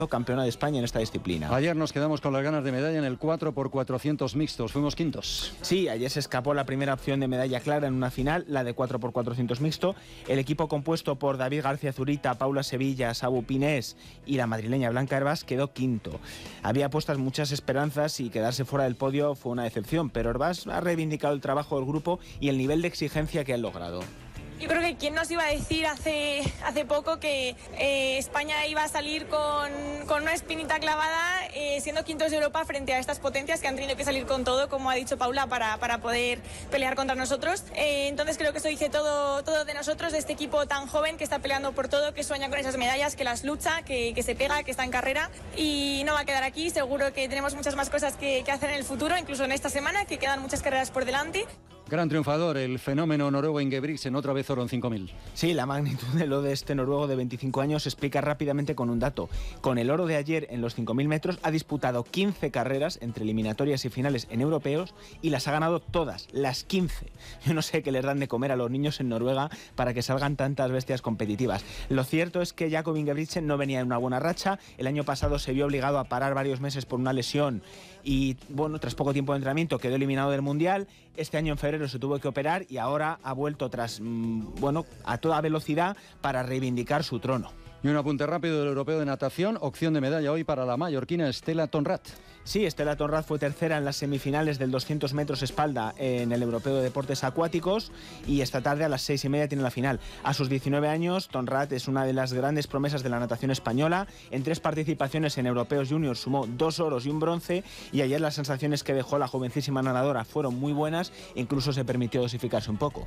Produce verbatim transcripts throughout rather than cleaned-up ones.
campeona de España en esta disciplina. Ayer nos quedamos con las ganas de medalla en el cuatro por cuatrocientos mixtos, fuimos quintos. Sí, ayer se escapó la primera opción de medalla clara en una final, la de cuatro por cuatrocientos mixto. El equipo compuesto por David García Zurita, Paula Sevilla, Sabu Pinés y la madrileña Blanca Hervás quedó quinto. Había puestas muchas esperanzas y quedarse fuera del podio fue una decepción, pero Hervás ha reivindicado el trabajo del grupo y el nivel de exigencia que han logrado. Yo creo que quién nos iba a decir hace, hace poco que eh, España iba a salir con, con una espinita clavada eh, siendo quintos de Europa frente a estas potencias que han tenido que salir con todo, como ha dicho Paula, para, para poder pelear contra nosotros. Eh, entonces creo que eso dice todo, todo de nosotros, de este equipo tan joven que está peleando por todo, que sueña con esas medallas, que las lucha, que, que se pega, que está en carrera y no va a quedar aquí. Seguro que tenemos muchas más cosas que, que hacer en el futuro, incluso en esta semana, que quedan muchas carreras por delante. Gran triunfador, el fenómeno noruego Ingebrigtsen, otra vez oro en cinco mil. Sí, la magnitud de lo de este noruego de veinticinco años se explica rápidamente con un dato. Con el oro de ayer en los cinco mil metros ha disputado quince carreras entre eliminatorias y finales en europeos y las ha ganado todas, las quince. Yo no sé qué les dan de comer a los niños en Noruega para que salgan tantas bestias competitivas. Lo cierto es que Jakob Ingebrigtsen no venía en una buena racha. El año pasado se vio obligado a parar varios meses por una lesión y, bueno, tras poco tiempo de entrenamiento quedó eliminado del Mundial. Este año en febrero se tuvo que operar y ahora ha vuelto tras, mmm, bueno, a toda velocidad para reivindicar su trono. Y un apunte rápido del europeo de natación, opción de medalla hoy para la mallorquina Estela Tonrat. Sí, Estela Tonrat fue tercera en las semifinales del doscientos metros espalda en el europeo de deportes acuáticos y esta tarde a las seis y media tiene la final. A sus diecinueve años, Tonrat es una de las grandes promesas de la natación española. En tres participaciones en europeos juniors sumó dos oros y un bronce y ayer las sensaciones que dejó la jovencísima nadadora fueron muy buenas, incluso se permitió dosificarse un poco.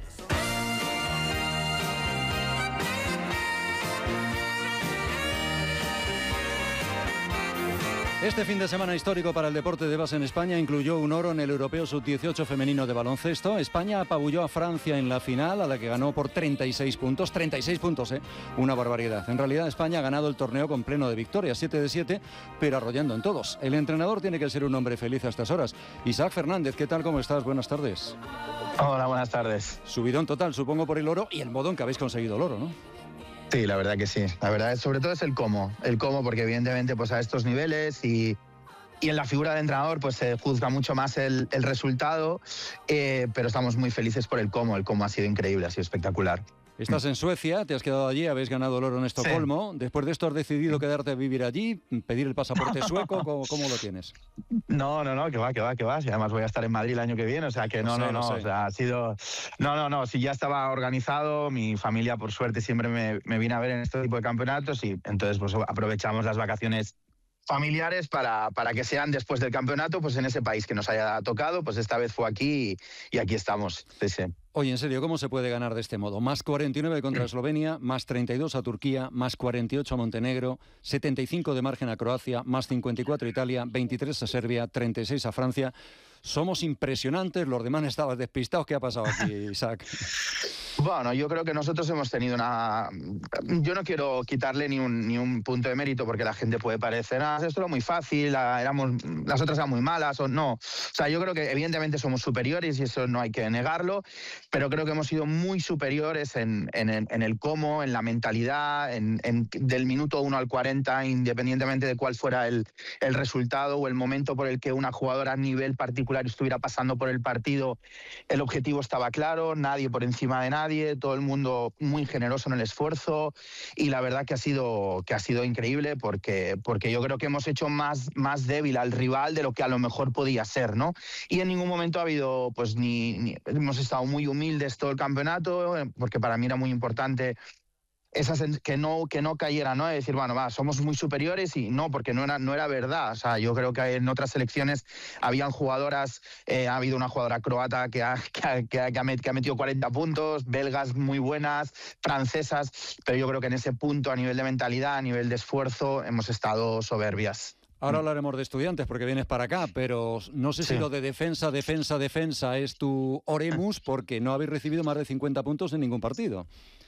Este fin de semana histórico para el deporte de base en España incluyó un oro en el Europeo sub dieciocho femenino de baloncesto. España apabulló a Francia en la final, a la que ganó por treinta y seis puntos. treinta y seis puntos, ¿eh? Una barbaridad. En realidad España ha ganado el torneo con pleno de victorias, siete de siete, pero arrollando en todos. El entrenador tiene que ser un hombre feliz a estas horas. Isaac Fernández, ¿qué tal? ¿Cómo estás? Buenas tardes. Hola, buenas tardes. Subidón total, supongo, por el oro y el modo en que habéis conseguido el oro, ¿no? Sí, la verdad que sí. La verdad, sobre todo es el cómo. El cómo, porque evidentemente pues a estos niveles y, y en la figura del entrenador pues se juzga mucho más el, el resultado, eh, pero estamos muy felices por el cómo. El cómo ha sido increíble, ha sido espectacular. Estás en Suecia, te has quedado allí, habéis ganado el oro en Estocolmo. Sí. Después de esto, ¿has decidido quedarte a vivir allí, pedir el pasaporte sueco? ¿Cómo, cómo lo tienes? No, no, no, que va, que va, que va. Si además voy a estar en Madrid el año que viene, o sea que no, no, no. no o sea, ha sido... No, no, no, si ya estaba organizado, mi familia, por suerte, siempre me, me viene a ver en este tipo de campeonatos y entonces pues aprovechamos las vacaciones familiares para, para que sean después del campeonato, pues en ese país que nos haya tocado, pues esta vez fue aquí y, y aquí estamos. Sí, sí. Oye, en serio, ¿cómo se puede ganar de este modo? Más cuarenta y nueve contra Eslovenia, más treinta y dos a Turquía, más cuarenta y ocho a Montenegro, setenta y cinco de margen a Croacia, más cincuenta y cuatro a Italia, veintitrés a Serbia, treinta y seis a Francia. Somos impresionantes, los demás estaban despistados. ¿Qué ha pasado aquí, Isaac? Bueno, yo creo que nosotros hemos tenido una... Yo no quiero quitarle ni un, ni un punto de mérito porque la gente puede parecer, ah, esto era muy fácil, éramos, las otras eran muy malas, o no. O sea, yo creo que evidentemente somos superiores y eso no hay que negarlo, pero creo que hemos sido muy superiores en, en, en el cómo, en la mentalidad, en, en, del minuto uno al cuarenta, independientemente de cuál fuera el, el resultado o el momento por el que una jugadora a nivel particular estuviera pasando por el partido, el objetivo estaba claro, nadie por encima de nadie, todo el mundo muy generoso en el esfuerzo y la verdad que ha sido, que ha sido increíble porque, porque yo creo que hemos hecho más, más débil al rival de lo que a lo mejor podía ser, ¿no? Y en ningún momento ha habido, pues ni, ni hemos estado muy humildes todo el campeonato, porque para mí era muy importante esas que no que no cayera, ¿no? Es decir, bueno, va, somos muy superiores y no, porque no era no era verdad. O sea, yo creo que en otras selecciones habían jugadoras, eh, ha habido una jugadora croata que ha, que, ha, que, ha, que ha metido cuarenta puntos, belgas muy buenas, francesas, pero yo creo que en ese punto, a nivel de mentalidad, a nivel de esfuerzo, hemos estado soberbias. Ahora hablaremos de Estudiantes porque vienes para acá, pero no sé si sí. Lo de defensa, defensa, defensa es tu oremus porque no habéis recibido más de cincuenta puntos en ningún partido.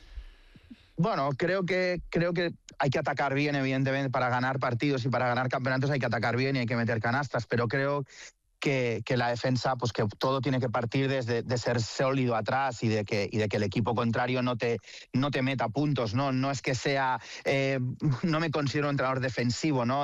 Bueno, creo que creo que hay que atacar bien, evidentemente, para ganar partidos y para ganar campeonatos hay que atacar bien y hay que meter canastas, pero creo que, que la defensa, pues que todo tiene que partir desde de ser sólido atrás y de que y de que el equipo contrario no te no te meta puntos, no no es que sea, eh, no me considero un entrenador defensivo, ¿no?